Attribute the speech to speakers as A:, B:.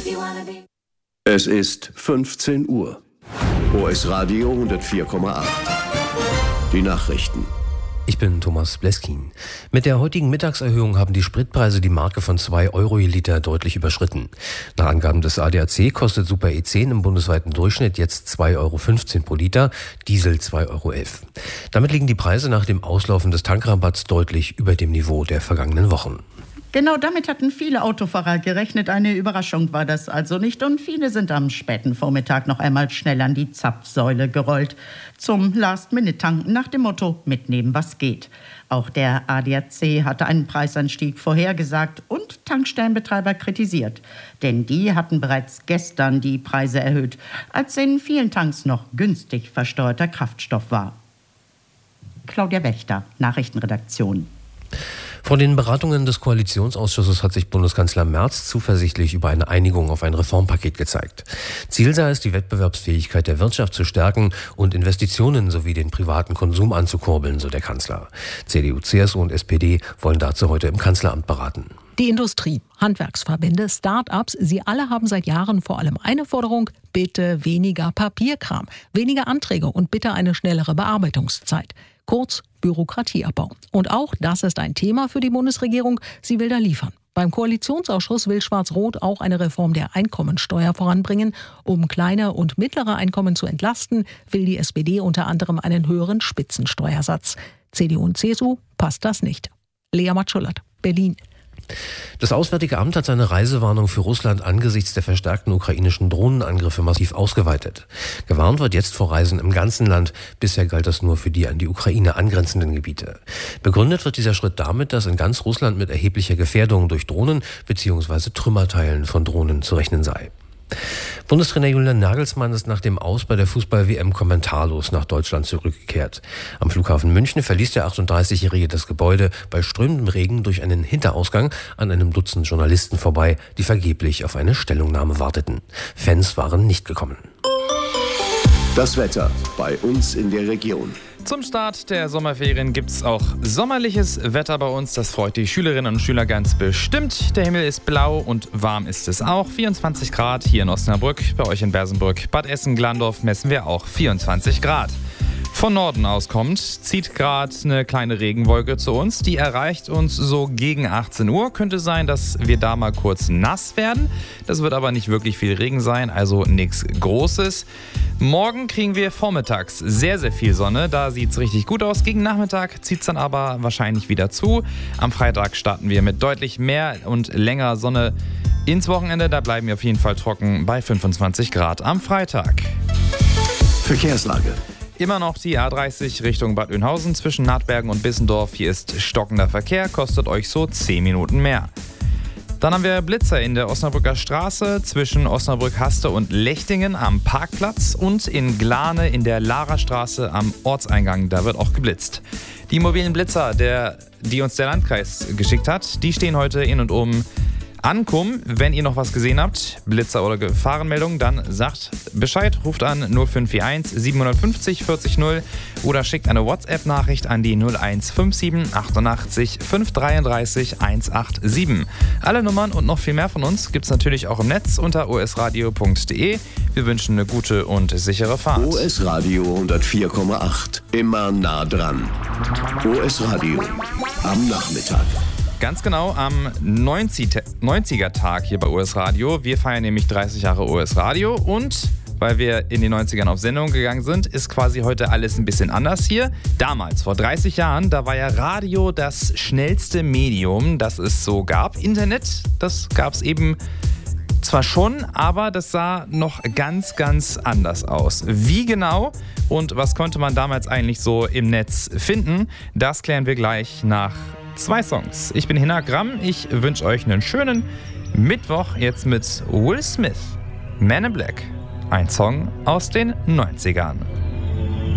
A: Es ist 15 Uhr. OS Radio 104,8. Die Nachrichten.
B: Ich bin Thomas Bleskin. Mit der heutigen Mittagserhöhung haben die Spritpreise die Marke von 2 Euro je Liter deutlich überschritten. Nach Angaben des ADAC kostet Super E10 im bundesweiten Durchschnitt jetzt 2,15 Euro pro Liter, Diesel 2,11 Euro. Damit liegen die Preise nach dem Auslaufen des Tankrabatts deutlich über dem Niveau der vergangenen Wochen.
C: Genau damit hatten viele Autofahrer gerechnet. Eine Überraschung war das also nicht. Und viele sind am späten Vormittag noch einmal schnell an die Zapfsäule gerollt. Zum Last-Minute-Tanken nach dem Motto, mitnehmen, was geht. Auch der ADAC hatte einen Preisanstieg vorhergesagt und Tankstellenbetreiber kritisiert. Denn die hatten bereits gestern die Preise erhöht, als in vielen Tanks noch günstig versteuerter Kraftstoff war. Claudia Wächter, Nachrichtenredaktion.
B: Vor den Beratungen des Koalitionsausschusses hat sich Bundeskanzler Merz zuversichtlich über eine Einigung auf ein Reformpaket gezeigt. Ziel sei es, die Wettbewerbsfähigkeit der Wirtschaft zu stärken und Investitionen sowie den privaten Konsum anzukurbeln, so der Kanzler. CDU, CSU und SPD wollen dazu heute im Kanzleramt beraten.
D: Die Industrie, Handwerksverbände, Start-ups, sie alle haben seit Jahren vor allem eine Forderung: bitte weniger Papierkram, weniger Anträge und bitte eine schnellere Bearbeitungszeit. Kurz Bürokratieabbau. Und auch das ist ein Thema für die Bundesregierung. Sie will da liefern. Beim Koalitionsausschuss will Schwarz-Rot auch eine Reform der Einkommensteuer voranbringen. Um kleine und mittlere Einkommen zu entlasten, will die SPD unter anderem einen höheren Spitzensteuersatz. CDU und CSU passt das nicht. Lea Matschullert, Berlin.
B: Das Auswärtige Amt hat seine Reisewarnung für Russland angesichts der verstärkten ukrainischen Drohnenangriffe massiv ausgeweitet. Gewarnt wird jetzt vor Reisen im ganzen Land. Bisher galt das nur für die an die Ukraine angrenzenden Gebiete. Begründet wird dieser Schritt damit, dass in ganz Russland mit erheblicher Gefährdung durch Drohnen bzw. Trümmerteilen von Drohnen zu rechnen sei. Bundestrainer Julian Nagelsmann ist nach dem Aus bei der Fußball-WM kommentarlos nach Deutschland zurückgekehrt. Am Flughafen München verließ der 38-Jährige das Gebäude bei strömendem Regen durch einen Hinterausgang an einem Dutzend Journalisten vorbei, die vergeblich auf eine Stellungnahme warteten. Fans waren nicht gekommen.
A: Das Wetter bei uns in der Region.
E: Zum Start der Sommerferien gibt's auch sommerliches Wetter bei uns. Das freut die Schülerinnen und Schüler ganz bestimmt. Der Himmel ist blau und warm ist es auch. 24 Grad hier in Osnabrück, bei euch in Bersenbrück. Bad Essen-Glandorf messen wir auch 24 Grad. Von Norden aus kommt, zieht gerade eine kleine Regenwolke zu uns. Die erreicht uns so gegen 18 Uhr. Könnte sein, dass wir da mal kurz nass werden. Das wird aber nicht wirklich viel Regen sein, also nichts Großes. Morgen kriegen wir vormittags sehr, sehr viel Sonne. Da sieht es richtig gut aus. Gegen Nachmittag zieht es dann aber wahrscheinlich wieder zu. Am Freitag starten wir mit deutlich mehr und längerer Sonne ins Wochenende. Da bleiben wir auf jeden Fall trocken bei 25 Grad am Freitag.
A: Verkehrslage.
E: Immer noch die A30 Richtung Bad Oeynhausen zwischen Nahtbergen und Bissendorf. Hier ist stockender Verkehr, kostet euch so 10 Minuten mehr. Dann haben wir Blitzer in der Osnabrücker Straße zwischen Osnabrück-Haste und Lechtingen am Parkplatz und in Glane in der Larastraße am Ortseingang. Da wird auch geblitzt. Die mobilen Blitzer, die uns der Landkreis geschickt hat, die stehen heute in und um Ankum. Wenn ihr noch was gesehen habt, Blitzer oder Gefahrenmeldung, dann sagt Bescheid, ruft an 0541 750 40 0 oder schickt eine WhatsApp-Nachricht an die 0157 88 533 187. Alle Nummern und noch viel mehr von uns gibt's natürlich auch im Netz unter osradio.de. Wir wünschen eine gute und sichere Fahrt.
A: OS Radio 104,8. Immer nah dran. OS Radio am Nachmittag.
E: Ganz genau, am 90er-Tag hier bei OS Radio. Wir feiern nämlich 30 Jahre OS Radio und weil wir in den 90ern auf Sendung gegangen sind, ist quasi heute alles ein bisschen anders hier. Damals, vor 30 Jahren, da war ja Radio das schnellste Medium, das es so gab. Internet, das gab es eben zwar schon, aber das sah noch ganz, ganz anders aus. Wie genau und was konnte man damals eigentlich so im Netz finden, das klären wir gleich nach 2 Songs. Ich bin Hinner Gramm, ich wünsche euch einen schönen Mittwoch jetzt mit Will Smith, Man in Black, ein Song aus den 90ern.